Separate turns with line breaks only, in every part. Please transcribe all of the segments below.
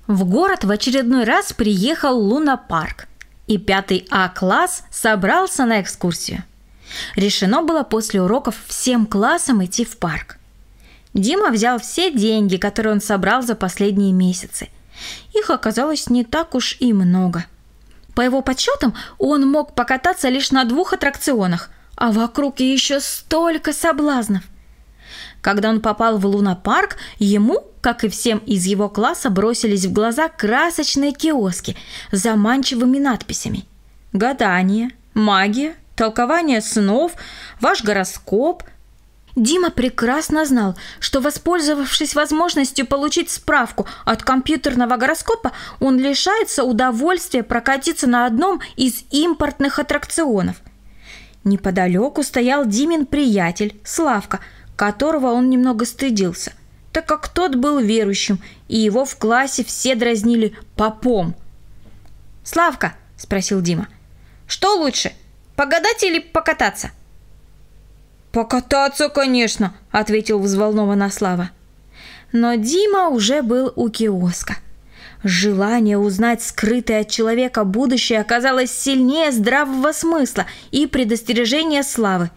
В город в очередной раз приехал лунопарк, и 5 А-класс собрался на экскурсию. Решено было после уроков всем классам идти в парк. Дима взял все деньги, которые он собрал за последние месяцы. Их оказалось не так уж и много. По его подсчетам, он мог покататься лишь на 2 аттракционах, а вокруг еще столько соблазнов. Когда он попал в лунопарк, ему, как и всем из его класса, бросились в глаза красочные киоски с заманчивыми надписями: гадание, магия, толкование снов, ваш гороскоп. Дима прекрасно знал, что, воспользовавшись возможностью получить справку от компьютерного гороскопа, он лишается удовольствия прокатиться на одном из импортных аттракционов. Неподалеку стоял Димин приятель Славка, которого он немного стыдился, так как тот был верующим, и его в классе все дразнили попом. «Славка», – спросил Дима, – «что лучше, погадать или покататься?» «Покататься, конечно», – ответил взволнованно Слава. Но Дима уже был у киоска. Желание узнать скрытое от человека будущее оказалось сильнее здравого смысла и предостережения Славы.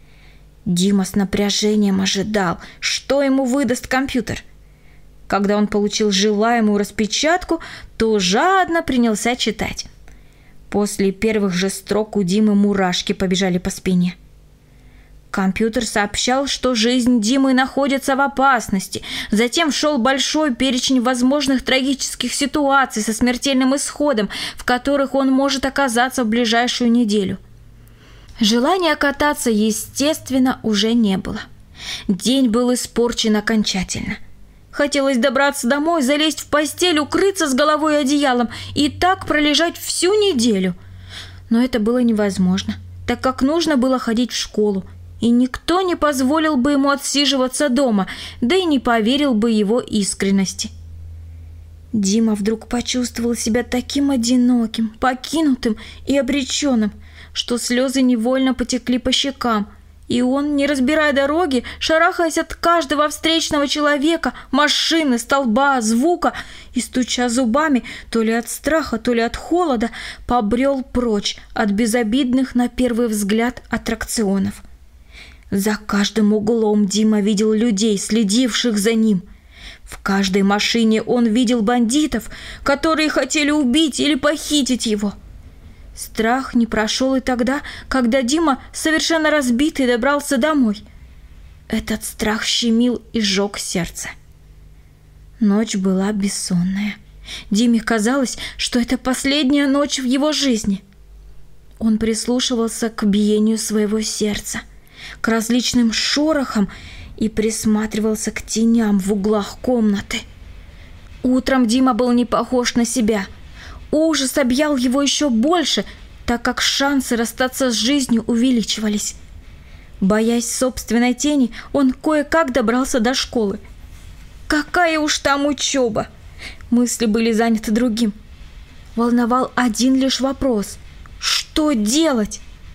Дима с напряжением ожидал, что ему выдаст компьютер. Когда он получил желаемую распечатку, то жадно принялся читать. После первых же строк у Димы мурашки побежали по спине. Компьютер сообщал, что жизнь Димы находится в опасности. Затем шел большой перечень возможных трагических ситуаций со смертельным исходом, в которых он может оказаться в ближайшую неделю. Желания кататься, естественно, уже не было. День был испорчен окончательно. Хотелось добраться домой, залезть в постель, укрыться с головой одеялом и так пролежать всю неделю. Но это было невозможно, так как нужно было ходить в школу, и никто не позволил бы ему отсиживаться дома, да и не поверил бы его искренности. Дима вдруг почувствовал себя таким одиноким, покинутым и обреченным, что слезы невольно потекли по щекам, и он, не разбирая дороги, шарахаясь от каждого встречного человека, машины, столба, звука и стуча зубами, то ли от страха, то ли от холода, побрел прочь от безобидных на первый взгляд аттракционов. За каждым углом Дима видел людей, следивших за ним. В каждой машине он видел бандитов, которые хотели убить или похитить его. Страх не прошел и тогда, когда Дима, совершенно разбитый, добрался домой. Этот страх щемил и сжег сердце. Ночь была бессонная. Диме казалось, что это последняя ночь в его жизни. Он прислушивался к биению своего сердца, к различным шорохам и присматривался к теням в углах комнаты. Утром Дима был не похож на себя. Ужас объял его еще больше, так как шансы расстаться с жизнью увеличивались. Боясь собственной тени, он кое-как добрался до школы. Какая уж там учеба! Мысли были заняты другим. Волновал один лишь вопрос: что делать?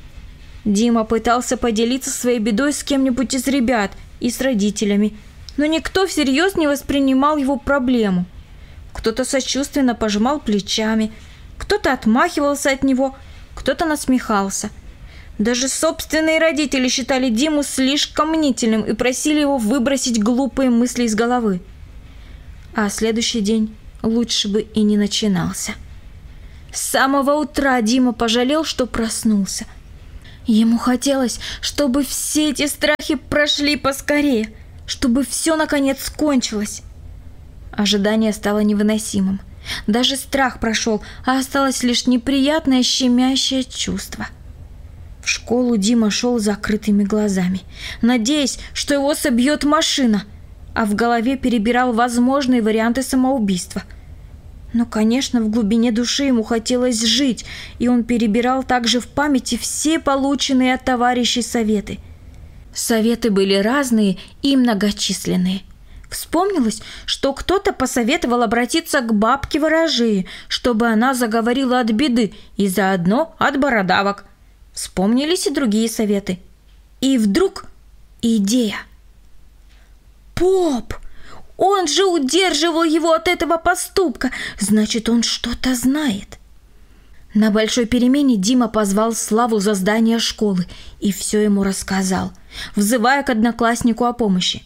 Дима пытался поделиться своей бедой с кем-нибудь из ребят и с родителями, но никто всерьез не воспринимал его проблему. Кто-то сочувственно пожимал плечами, кто-то отмахивался от него, кто-то насмехался. Даже собственные родители считали Диму слишком мнительным и просили его выбросить глупые мысли из головы. А следующий день лучше бы и не начинался. С самого утра Дима пожалел, что проснулся. Ему хотелось, чтобы все эти страхи прошли поскорее, чтобы все наконец кончилось. Ожидание стало невыносимым. Даже страх прошел, а осталось лишь неприятное щемящее чувство. В школу Дима шел с закрытыми глазами, надеясь, что его собьет машина, а в голове перебирал возможные варианты самоубийства. Но, конечно, в глубине души ему хотелось жить, и он перебирал также в памяти все полученные от товарищей советы. Советы были разные и многочисленные. Вспомнилось, что кто-то посоветовал обратиться к бабке-ворожее, чтобы она заговорила от беды и заодно от бородавок. Вспомнились и другие советы. И вдруг идея. «Поп! Он же удерживал его от этого поступка. Значит, он что-то знает. На большой перемене Дима позвал Славу за здание школы и все ему рассказал, взывая к однокласснику о помощи.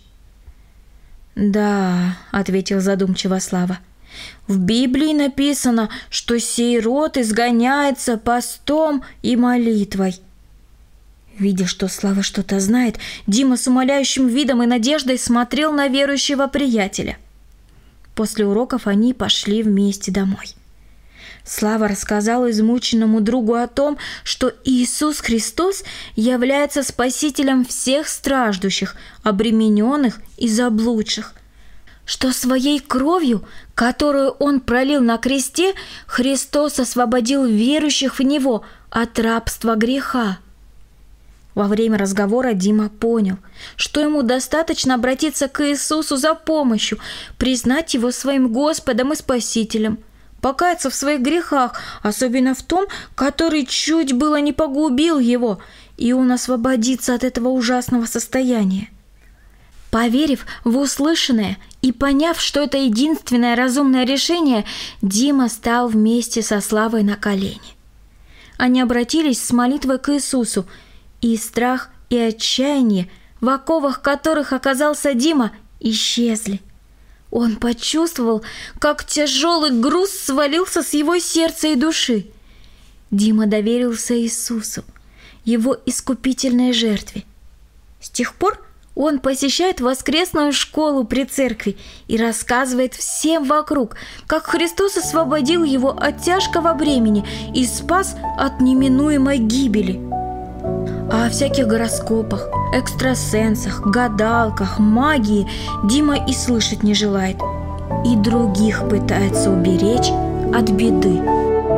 «Да», — ответил задумчиво Слава, — «в Библии написано, что сей род изгоняется постом и молитвой». Видя, что Слава что-то знает, Дима с умоляющим видом и надеждой смотрел на верующего приятеля. После уроков они пошли вместе домой. Слава рассказал измученному другу о том, что Иисус Христос является спасителем всех страждущих, обремененных и заблудших, что своей кровью, которую Он пролил на кресте, Христос освободил верующих в Него от рабства греха. Во время разговора Дима понял, что ему достаточно обратиться к Иисусу за помощью, признать Его своим Господом и Спасителем, покаяться в своих грехах, особенно в том, который чуть было не погубил его, и он освободится от этого ужасного состояния. Поверив в услышанное и поняв, что это единственное разумное решение, Дима стал вместе со Славой на колени. Они обратились с молитвой к Иисусу, и страх и отчаяние, в оковах которых оказался Дима, исчезли. Он почувствовал, как тяжелый груз свалился с его сердца и души. Дима доверился Иисусу, Его искупительной жертве. С тех пор он посещает воскресную школу при церкви и рассказывает всем вокруг, как Христос освободил его от тяжкого бремени и спас от неминуемой гибели. А о всяких гороскопах, экстрасенсах, гадалках, магии Дима и слышать не желает. И других пытается уберечь от беды.